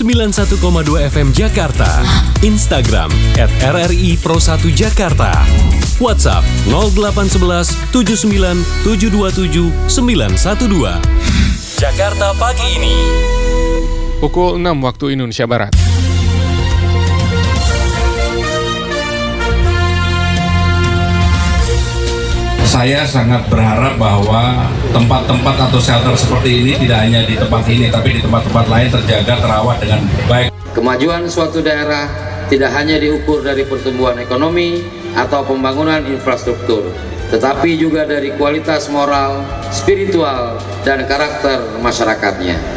91,2 FM Jakarta. Instagram @RRI Pro 1 Jakarta. WhatsApp 0811 79 727 912. Jakarta pagi ini. Pukul 6 waktu Indonesia Barat. Saya sangat berharap bahwa tempat-tempat atau shelter seperti ini tidak hanya di tempat ini, tapi di tempat-tempat lain terjaga, terawat dengan baik. Kemajuan suatu daerah tidak hanya diukur dari pertumbuhan ekonomi atau pembangunan infrastruktur, tetapi juga dari kualitas moral, spiritual, dan karakter masyarakatnya.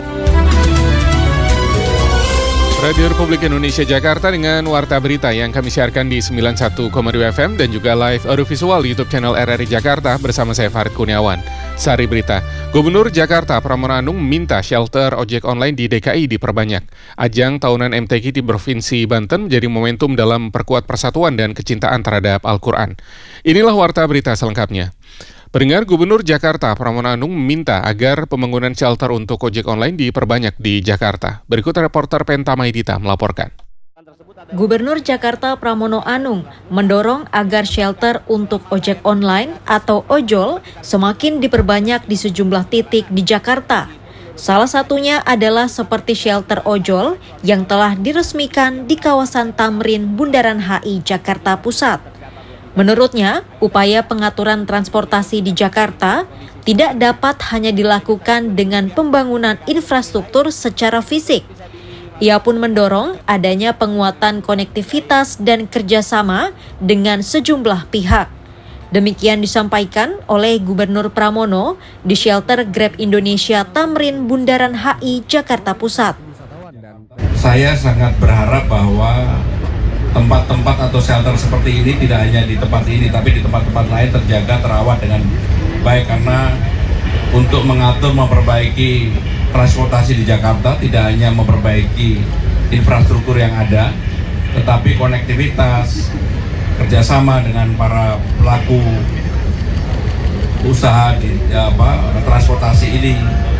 Radio Republik Indonesia Jakarta dengan Warta Berita yang kami siarkan di 91,2 FM dan juga live audiovisual YouTube channel RRI Jakarta bersama saya Farid Kurniawan. Sari Berita, Gubernur Jakarta Pramono Anung minta shelter ojek online di DKI diperbanyak. Ajang tahunan MTQ di Provinsi Banten menjadi momentum dalam perkuat persatuan dan kecintaan terhadap Al-Quran. Inilah Warta Berita selengkapnya. Pendengar, Gubernur Jakarta Pramono Anung meminta agar pembangunan shelter untuk ojek online diperbanyak di Jakarta. Berikut reporter Penta Maidita melaporkan. Gubernur Jakarta Pramono Anung mendorong agar shelter untuk ojek online atau ojol semakin diperbanyak di sejumlah titik di Jakarta. Salah satunya adalah seperti shelter ojol yang telah diresmikan di kawasan Tamrin Bundaran HI Jakarta Pusat. Menurutnya, upaya pengaturan transportasi di Jakarta tidak dapat hanya dilakukan dengan pembangunan infrastruktur secara fisik. Ia pun mendorong adanya penguatan konektivitas dan kerjasama dengan sejumlah pihak. Demikian disampaikan oleh Gubernur Pramono di shelter Grab Indonesia Tamrin Bundaran HI Jakarta Pusat. Saya sangat berharap bahwa tempat-tempat atau shelter seperti ini tidak hanya di tempat ini, tapi di tempat-tempat lain terjaga, terawat dengan baik, karena untuk mengatur, memperbaiki transportasi di Jakarta tidak hanya memperbaiki infrastruktur yang ada, tetapi konektivitas, kerjasama dengan para pelaku usaha di transportasi ini.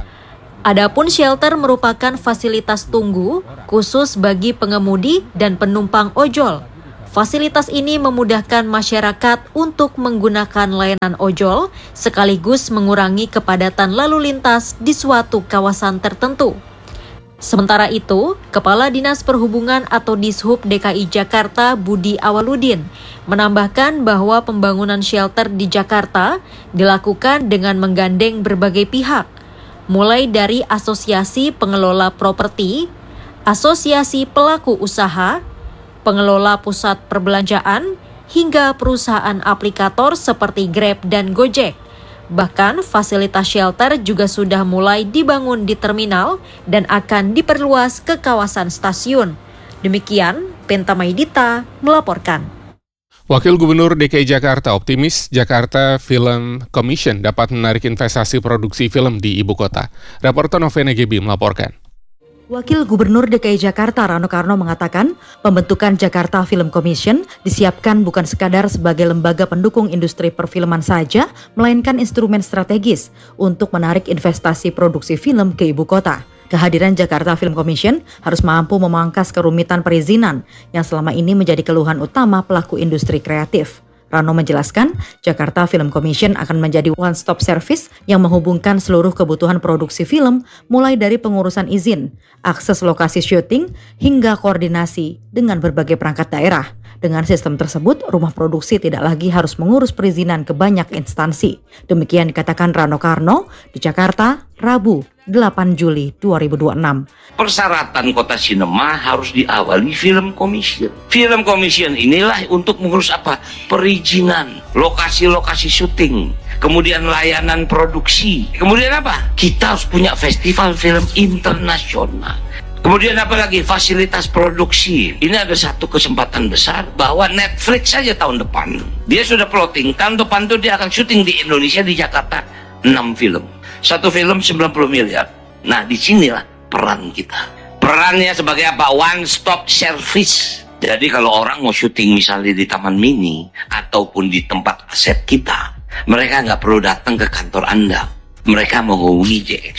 Adapun shelter merupakan fasilitas tunggu khusus bagi pengemudi dan penumpang ojol. Fasilitas ini memudahkan masyarakat untuk menggunakan layanan ojol sekaligus mengurangi kepadatan lalu lintas di suatu kawasan tertentu. Sementara itu, Kepala Dinas Perhubungan atau Dishub DKI Jakarta Budi Awaludin menambahkan bahwa pembangunan shelter di Jakarta dilakukan dengan menggandeng berbagai pihak, mulai dari asosiasi pengelola properti, asosiasi pelaku usaha, pengelola pusat perbelanjaan, hingga perusahaan aplikator seperti Grab dan Gojek. Bahkan fasilitas shelter juga sudah mulai dibangun di terminal dan akan diperluas ke kawasan stasiun. Demikian, Penta Maidita melaporkan. Wakil Gubernur DKI Jakarta optimis Jakarta Film Commission dapat menarik investasi produksi film di ibu kota. Reporter Novena GB melaporkan. Wakil Gubernur DKI Jakarta Rano Karno mengatakan pembentukan Jakarta Film Commission disiapkan bukan sekadar sebagai lembaga pendukung industri perfilman saja, melainkan instrumen strategis untuk menarik investasi produksi film ke ibu kota. Kehadiran Jakarta Film Commission harus mampu memangkas kerumitan perizinan yang selama ini menjadi keluhan utama pelaku industri kreatif. Rano menjelaskan, Jakarta Film Commission akan menjadi one-stop service yang menghubungkan seluruh kebutuhan produksi film, mulai dari pengurusan izin, akses lokasi syuting, hingga koordinasi dengan berbagai perangkat daerah. Dengan sistem tersebut, rumah produksi tidak lagi harus mengurus perizinan ke banyak instansi. Demikian dikatakan Rano Karno di Jakarta, Rabu 8 Juli 2026. Persyaratan kota sinema harus diawali film commission. Film commission inilah untuk mengurus apa? Perizinan, lokasi-lokasi syuting, kemudian layanan produksi. Kemudian apa? Kita harus punya festival film internasional. Kemudian apa lagi? Fasilitas produksi. Ini ada satu kesempatan besar bahwa Netflix saja tahun depan, dia sudah plotting, tahun depan tuh dia akan syuting di Indonesia, di Jakarta 6 film. Satu film 90 miliar. Nah, disinilah peran kita. Perannya sebagai apa? One stop service. Jadi kalau orang mau syuting misalnya di Taman Mini ataupun di tempat aset kita, mereka nggak perlu datang ke kantor Anda. Mereka menghubungi JXP.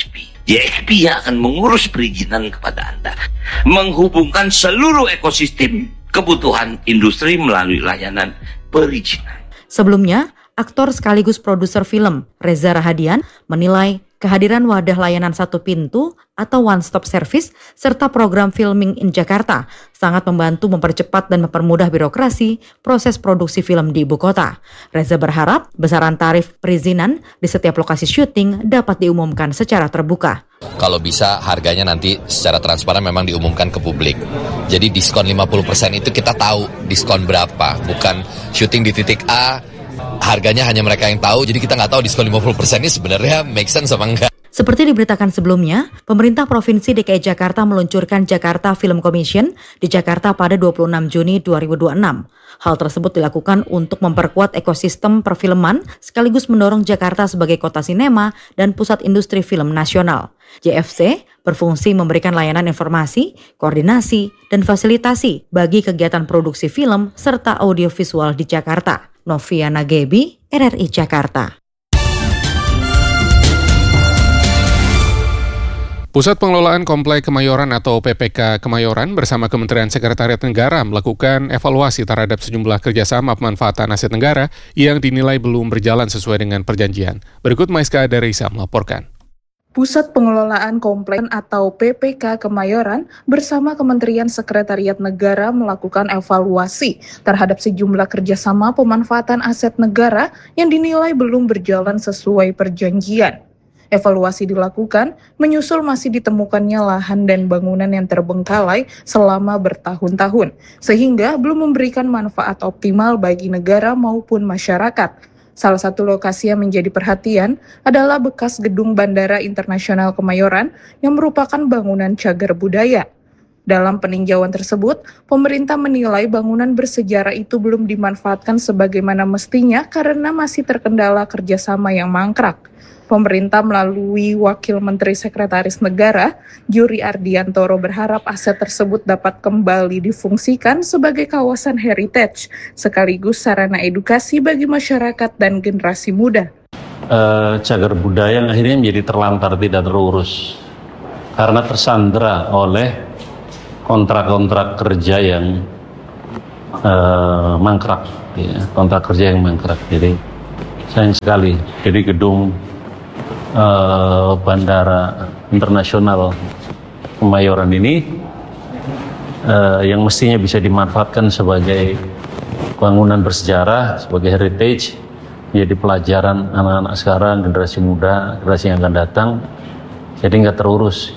JXP yang akan mengurus perizinan kepada Anda, menghubungkan seluruh ekosistem kebutuhan industri melalui layanan perizinan. Sebelumnya, aktor sekaligus produser film Reza Rahadian menilai kehadiran wadah layanan satu pintu atau one-stop service serta program Filming in Jakarta sangat membantu mempercepat dan mempermudah birokrasi proses produksi film di ibu kota. Reza berharap besaran tarif perizinan di setiap lokasi syuting dapat diumumkan secara terbuka. Kalau bisa harganya nanti secara transparan memang diumumkan ke publik. Jadi diskon 50% itu kita tahu diskon berapa, bukan syuting di titik A, harganya hanya mereka yang tahu, jadi kita nggak tahu diskon 50% ini sebenarnya make sense apa enggak. Seperti diberitakan sebelumnya, pemerintah Provinsi DKI Jakarta meluncurkan Jakarta Film Commission di Jakarta pada 26 Juni 2026. Hal tersebut dilakukan untuk memperkuat ekosistem perfilman sekaligus mendorong Jakarta sebagai kota sinema dan pusat industri film nasional. JFC berfungsi memberikan layanan informasi, koordinasi, dan fasilitasi bagi kegiatan produksi film serta audiovisual di Jakarta. Noviana Gebi, RRI Jakarta. Pusat Pengelolaan Komplek Kemayoran atau PPK Kemayoran bersama Kementerian Sekretariat Negara melakukan evaluasi terhadap sejumlah kerjasama pemanfaatan aset negara yang dinilai belum berjalan sesuai dengan perjanjian. Berikut Maiska Adarisa melaporkan. Pusat Pengelolaan Komplek atau PPK Kemayoran bersama Kementerian Sekretariat Negara melakukan evaluasi terhadap sejumlah kerjasama pemanfaatan aset negara yang dinilai belum berjalan sesuai perjanjian. Evaluasi dilakukan menyusul masih ditemukannya lahan dan bangunan yang terbengkalai selama bertahun-tahun, sehingga belum memberikan manfaat optimal bagi negara maupun masyarakat. Salah satu lokasi yang menjadi perhatian adalah bekas gedung Bandara Internasional Kemayoran yang merupakan bangunan cagar budaya. Dalam peninjauan tersebut, pemerintah menilai bangunan bersejarah itu belum dimanfaatkan sebagaimana mestinya karena masih terkendala kerjasama yang mangkrak. Pemerintah melalui Wakil Menteri Sekretaris Negara, Juri Ardiantoro berharap aset tersebut dapat kembali difungsikan sebagai kawasan heritage, sekaligus sarana edukasi bagi masyarakat dan generasi muda. Cagar budaya yang akhirnya menjadi terlantar, tidak terurus, karena tersandra oleh kontrak-kontrak kerja yang mangkrak, ya, kontrak kerja yang mangkrak. Jadi sayang sekali. Jadi gedung Bandara Internasional Kemayoran ini yang mestinya bisa dimanfaatkan sebagai bangunan bersejarah, sebagai heritage, menjadi pelajaran anak-anak sekarang, generasi muda, generasi yang akan datang, jadi nggak terurus.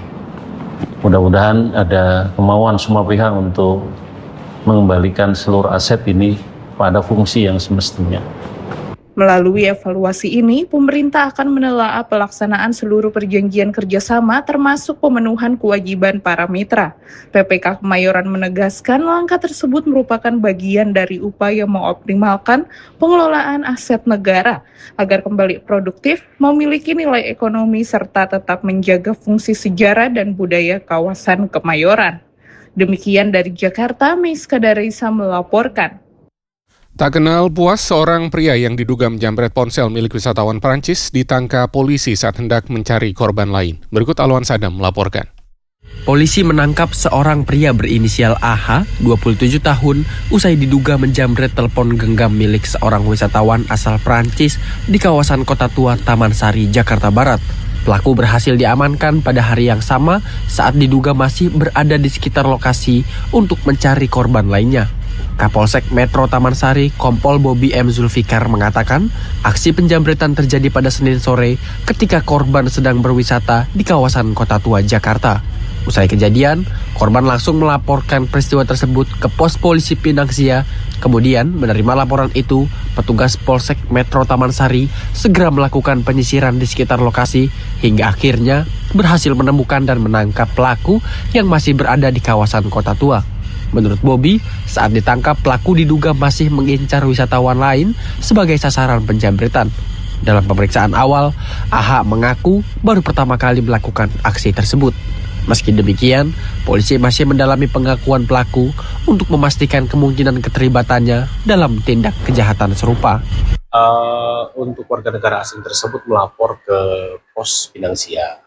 Mudah-mudahan ada kemauan semua pihak untuk mengembalikan seluruh aset ini pada fungsi yang semestinya. Melalui evaluasi ini, pemerintah akan menelaah pelaksanaan seluruh perjanjian kerjasama termasuk pemenuhan kewajiban para mitra. PPK Kemayoran menegaskan langkah tersebut merupakan bagian dari upaya mengoptimalkan pengelolaan aset negara agar kembali produktif, memiliki nilai ekonomi serta tetap menjaga fungsi sejarah dan budaya kawasan Kemayoran. Demikian dari Jakarta, Maiska Adarisa melaporkan. Tak kenal puas, seorang pria yang diduga menjamret ponsel milik wisatawan Prancis ditangkap polisi saat hendak mencari korban lain. Berikut Alwan Sadam melaporkan. Polisi menangkap seorang pria berinisial AH, 27 tahun, usai diduga menjamret telepon genggam milik seorang wisatawan asal Prancis di kawasan Kota Tua, Taman Sari, Jakarta Barat. Pelaku berhasil diamankan pada hari yang sama saat diduga masih berada di sekitar lokasi untuk mencari korban lainnya. Kapolsek Metro Taman Sari, Kompol Bobi M. Zulfikar mengatakan aksi penjamretan terjadi pada Senin sore ketika korban sedang berwisata di kawasan Kota Tua, Jakarta. Usai kejadian, korban langsung melaporkan peristiwa tersebut ke pos polisi Pinang Sia. Kemudian menerima laporan itu, petugas Polsek Metro Taman Sari segera melakukan penyisiran di sekitar lokasi hingga akhirnya berhasil menemukan dan menangkap pelaku yang masih berada di kawasan Kota Tua. Menurut Bobi, saat ditangkap pelaku diduga masih mengincar wisatawan lain sebagai sasaran penjamretan. Dalam pemeriksaan awal, AH mengaku baru pertama kali melakukan aksi tersebut. Meski demikian, polisi masih mendalami pengakuan pelaku untuk memastikan kemungkinan keterlibatannya dalam tindak kejahatan serupa. Untuk warga negara asing tersebut melapor ke pos Pinang Sia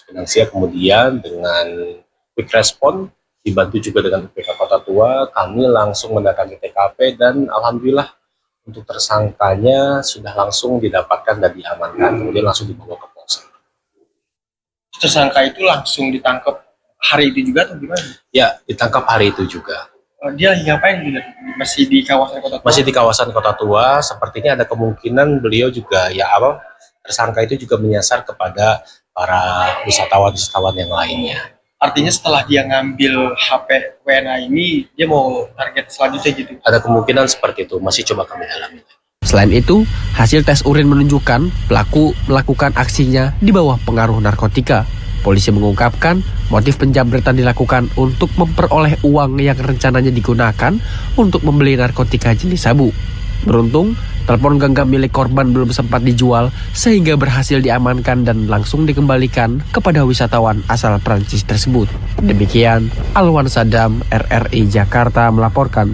Finansial, kemudian dengan quick response dibantu juga dengan UPK Kota Tua, kami langsung mendatangi TKP dan alhamdulillah untuk tersangkanya sudah langsung didapatkan dan diamankan, kemudian langsung dibawa ke Polsek. Tersangka itu langsung ditangkap hari itu juga atau gimana? Ya, ditangkap hari itu juga. Dia ngapain? Masih di kawasan Kota Tua? Masih di kawasan Kota Tua, sepertinya ada kemungkinan beliau juga tersangka itu juga menyasar kepada para wisatawan yang lainnya. Artinya setelah dia ngambil HP WNA ini, dia mau target selanjutnya gitu? Ada kemungkinan seperti itu, masih coba kami dalami. Selain itu, hasil tes urin menunjukkan pelaku melakukan aksinya di bawah pengaruh narkotika. Polisi mengungkapkan motif penjamretan dilakukan untuk memperoleh uang yang rencananya digunakan untuk membeli narkotika jenis sabu. Beruntung, telepon genggam milik korban belum sempat dijual sehingga berhasil diamankan dan langsung dikembalikan kepada wisatawan asal Prancis tersebut. Demikian, Alwan Sadam, RRI Jakarta melaporkan.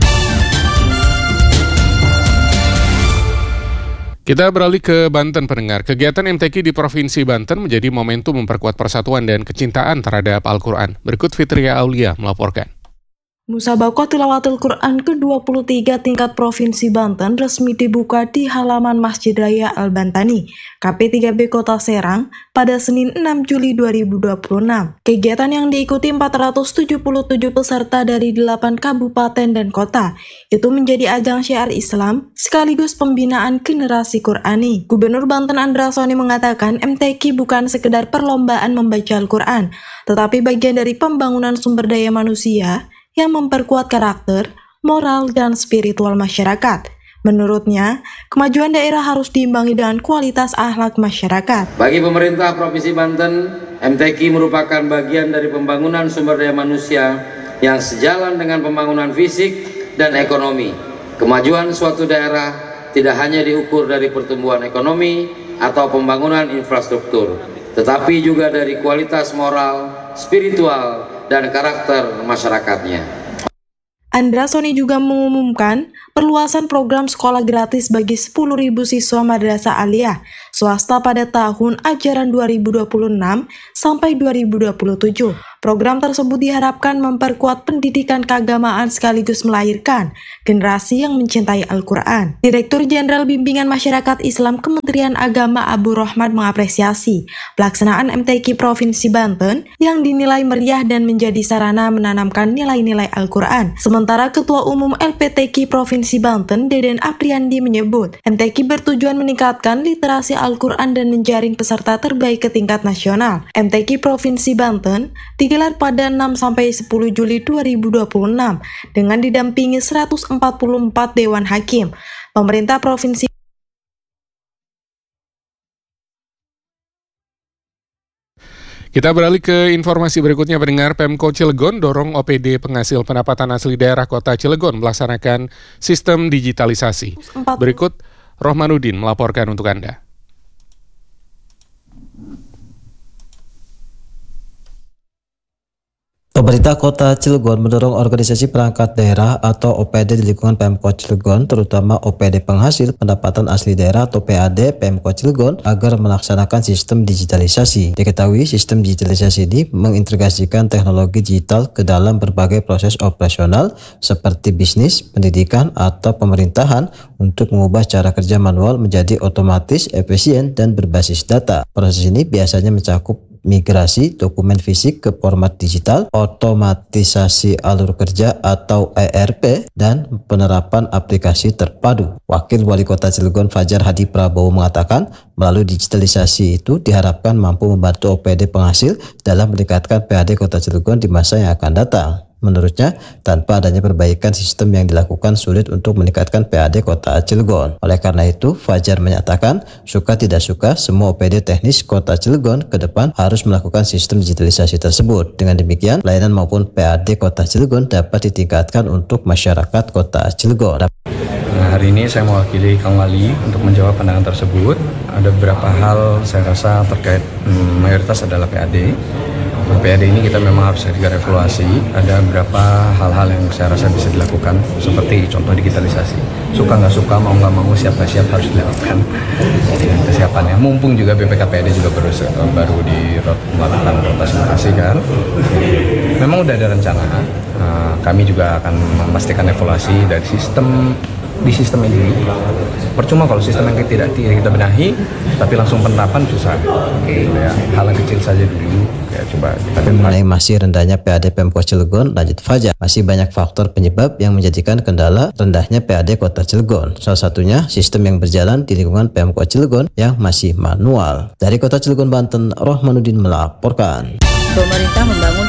Kita beralih ke Banten, pendengar. Kegiatan MTQ di Provinsi Banten menjadi momentum memperkuat persatuan dan kecintaan terhadap Al-Quran. Berikut Fitria Aulia melaporkan. Musabaqah Tilawatul Quran ke-23 tingkat Provinsi Banten resmi dibuka di halaman Masjid Raya Al-Bantani, KP3B Kota Serang, pada Senin 6 Juli 2026. Kegiatan yang diikuti 477 peserta dari 8 kabupaten dan kota, itu menjadi ajang syiar Islam sekaligus pembinaan generasi Qurani. Gubernur Banten Andra Soni mengatakan MTQ bukan sekedar perlombaan membaca Al-Quran, tetapi bagian dari pembangunan sumber daya manusia yang memperkuat karakter, moral, dan spiritual masyarakat. Menurutnya, kemajuan daerah harus diimbangi dengan kualitas akhlak masyarakat. Bagi pemerintah Provinsi Banten, MTQ merupakan bagian dari pembangunan sumber daya manusia yang sejalan dengan pembangunan fisik dan ekonomi. Kemajuan suatu daerah tidak hanya diukur dari pertumbuhan ekonomi atau pembangunan infrastruktur, tetapi juga dari kualitas moral, spiritual, dan karakter masyarakatnya. Andra Soni juga mengumumkan perluasan program sekolah gratis bagi 10.000 siswa Madrasah Aliyah swasta pada tahun ajaran 2026 sampai 2027. Program tersebut diharapkan memperkuat pendidikan keagamaan sekaligus melahirkan generasi yang mencintai Al-Quran. Direktur Jenderal Bimbingan Masyarakat Islam Kementerian Agama Abu Rohmat mengapresiasi pelaksanaan MTQ Provinsi Banten yang dinilai meriah dan menjadi sarana menanamkan nilai-nilai Al-Quran. Sementara Ketua Umum LPTQ Provinsi Banten, Deden Apriandi menyebut, MTQ bertujuan meningkatkan literasi Al-Quran dan menjaring peserta terbaik ke tingkat nasional. MTQ Provinsi Banten digelar pada 6-10 Juli 2026 dengan didampingi 144 Dewan Hakim. Pemerintah Provinsi Kita beralih ke informasi berikutnya, pendengar. Pemko Cilegon dorong OPD penghasil pendapatan asli daerah Kota Cilegon melaksanakan sistem digitalisasi. Berikut Rohmanuddin melaporkan untuk Anda. Pemerintah Kota Cilegon mendorong organisasi perangkat daerah atau OPD di lingkungan Pemkot Cilegon, terutama OPD penghasil pendapatan asli daerah atau PAD Pemkot Cilegon, agar melaksanakan sistem digitalisasi. Diketahui sistem digitalisasi ini mengintegrasikan teknologi digital ke dalam berbagai proses operasional seperti bisnis, pendidikan, atau pemerintahan untuk mengubah cara kerja manual menjadi otomatis, efisien, dan berbasis data. Proses ini biasanya mencakup migrasi dokumen fisik ke format digital, otomatisasi alur kerja atau ERP, dan penerapan aplikasi terpadu. Wakil Wali Kota Cilegon Fajar Hadi Prabowo mengatakan, melalui digitalisasi itu diharapkan mampu membantu OPD penghasil dalam meningkatkan PAD Kota Cilegon di masa yang akan datang. Menurutnya, tanpa adanya perbaikan sistem yang dilakukan sulit untuk meningkatkan PAD Kota Cilegon. Oleh karena itu, Fajar menyatakan, suka tidak suka, semua OPD teknis Kota Cilegon ke depan harus melakukan sistem digitalisasi tersebut. Dengan demikian, layanan maupun PAD Kota Cilegon dapat ditingkatkan untuk masyarakat Kota Cilegon. Nah, hari ini saya mewakili Kang Wali untuk menjawab pandangan tersebut. Ada beberapa hal saya rasa terkait mayoritas adalah PAD. PAD ini kita memang harus segera evaluasi. Ada beberapa hal-hal yang saya rasa bisa dilakukan, seperti contoh digitalisasi. Suka nggak suka, mau nggak mau, siap nggak siap harus dilakukan. Jadi kesiapannya. Mumpung juga BPK PAD juga baru melakukan rotasi kan. Memang udah ada rencana. Kami juga akan memastikan evaluasi dari sistem ini. Percuma kalau sistem yang tidak kita benahi, tapi langsung penerapan susah. Ya, hal yang kecil saja dulu. Ya, coba. Mengenai masih rendahnya PAD Pemkot Cilegon, lanjut Fajar. Masih banyak faktor penyebab yang menjadikan kendala rendahnya PAD Kota Cilegon. Salah satunya sistem yang berjalan di lingkungan Pemkot Cilegon yang masih manual. Dari Kota Cilegon, Banten, Rohmanuddin melaporkan. Pemerintah membangun.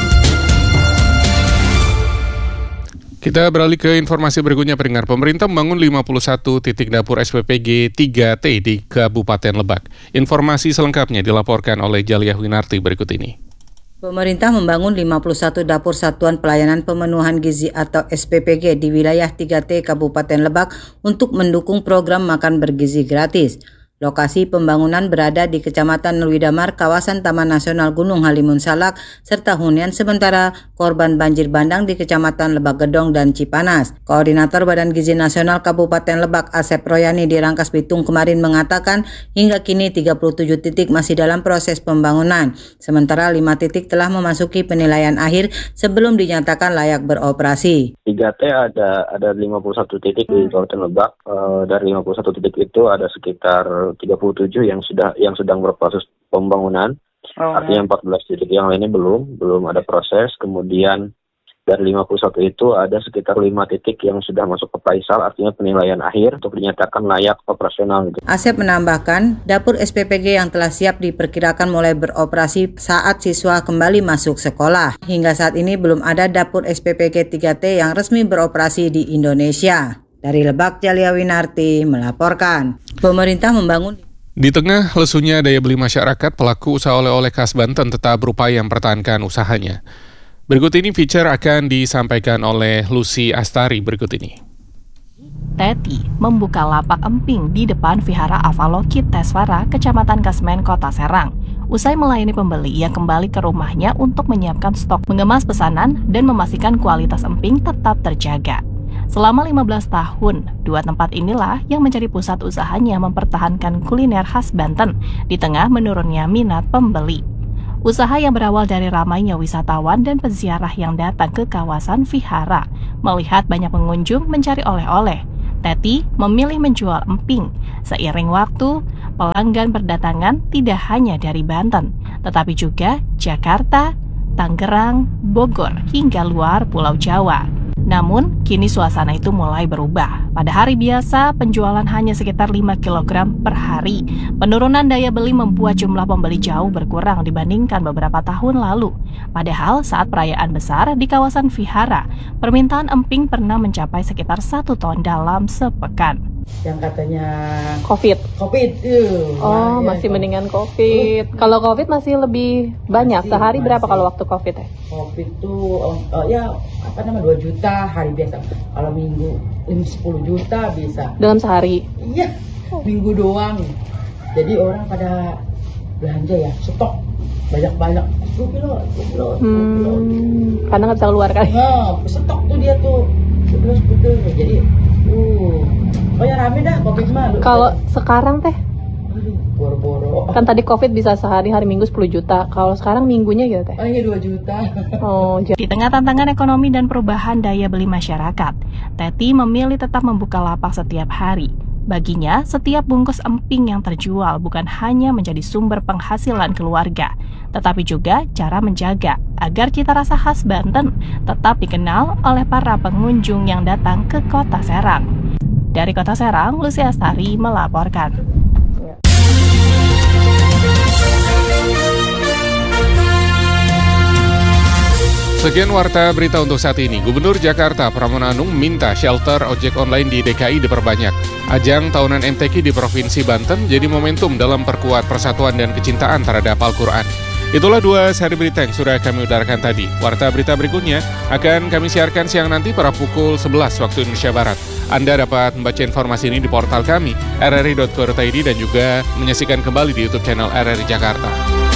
Kita beralih ke informasi berikutnya. Pendengar, pemerintah membangun 51 titik dapur SPPG 3T di Kabupaten Lebak. Informasi selengkapnya dilaporkan oleh Jalia Winarti berikut ini. Pemerintah membangun 51 dapur satuan pelayanan pemenuhan gizi atau SPPG di wilayah 3T Kabupaten Lebak untuk mendukung program makan bergizi gratis. Lokasi pembangunan berada di Kecamatan Lewidamar, kawasan Taman Nasional Gunung Halimun Salak, serta hunian sementara korban banjir bandang di Kecamatan Lebak Gedong dan Cipanas. Koordinator Badan Gizi Nasional Kabupaten Lebak, Asep Royani di Rangkas Bitung kemarin mengatakan hingga kini 37 titik masih dalam proses pembangunan, sementara 5 titik telah memasuki penilaian akhir sebelum dinyatakan layak beroperasi. 3T ada 51 titik di Kabupaten Lebak. Dari 51 titik itu ada sekitar 37 yang sedang berproses pembangunan. Artinya 14 titik yang lainnya belum ada proses. Kemudian dari 51 itu ada sekitar 5 titik yang sudah masuk ke Faisal, artinya penilaian akhir untuk dinyatakan layak operasional. Asep menambahkan, dapur SPPG yang telah siap diperkirakan mulai beroperasi saat siswa kembali masuk sekolah. Hingga saat ini belum ada dapur SPPG 3T yang resmi beroperasi di Indonesia. Dari Lebak, Jalia Winarti melaporkan. Pemerintah membangun. Di tengah lesunya daya beli masyarakat, pelaku usaha oleh-oleh khas Banten tetap berupaya mempertahankan usahanya. Berikut ini feature akan disampaikan oleh Lucy Astari berikut ini. Teti membuka lapak emping di depan Vihara Avalokit Tesvara, Kecamatan Kasmen, Kota Serang. Usai melayani pembeli, ia kembali ke rumahnya untuk menyiapkan stok, mengemas pesanan, dan memastikan kualitas emping tetap terjaga. Selama 15 tahun, dua tempat inilah yang menjadi pusat usahanya mempertahankan kuliner khas Banten di tengah menurunnya minat pembeli. Usaha yang berawal dari ramainya wisatawan dan peziarah yang datang ke kawasan Vihara melihat banyak pengunjung mencari oleh-oleh. Teti memilih menjual emping. Seiring waktu, pelanggan berdatangan tidak hanya dari Banten, tetapi juga Jakarta, Tangerang, Bogor, hingga luar Pulau Jawa. Namun, kini suasana itu mulai berubah. Pada hari biasa, penjualan hanya sekitar 5 kg per hari. Penurunan daya beli membuat jumlah pembeli jauh berkurang dibandingkan beberapa tahun lalu. Padahal saat perayaan besar di kawasan Vihara, permintaan emping pernah mencapai sekitar 1 ton dalam sepekan. Yang katanya COVID. Ya, masih mendingan COVID. Kalau COVID masih lebih banyak. Sehari berapa kalau waktu COVID ya? COVID tuh 2 juta hari biasa. Kalau minggu 10 juta bisa. Dalam sehari? Iya, minggu doang. Jadi orang pada belanja ya, stok banyak-banyak. 10 kilo. Karena nggak bisa keluar kali. Stok tuh dia tuh 10 kilo. Jadi rame dah COVID mah. Kalau sekarang teh? Boro-boro. Kan tadi COVID bisa sehari hari Minggu 10 juta. Kalau sekarang minggunya gitu teh? 2 juta. Di tengah tantangan ekonomi dan perubahan daya beli masyarakat, Teti memilih tetap membuka lapak setiap hari. Baginya, setiap bungkus emping yang terjual bukan hanya menjadi sumber penghasilan keluarga, tetapi juga cara menjaga agar cita rasa khas Banten tetap dikenal oleh para pengunjung yang datang ke Kota Serang. Dari Kota Serang, Lucy Astari melaporkan. Sekian warta berita untuk saat ini. Gubernur Jakarta Pramono Anung minta shelter ojek online di DKI diperbanyak. Ajang tahunan MTQ di Provinsi Banten jadi momentum dalam perkuat persatuan dan kecintaan terhadap Al-Quran. Itulah 2 sehari berita yang sudah kami udarakan tadi. Warta berita berikutnya akan kami siarkan siang nanti pada pukul 11 waktu Indonesia Barat. Anda dapat membaca informasi ini di portal kami, rri.co.id, dan juga menyaksikan kembali di YouTube channel RRI Jakarta.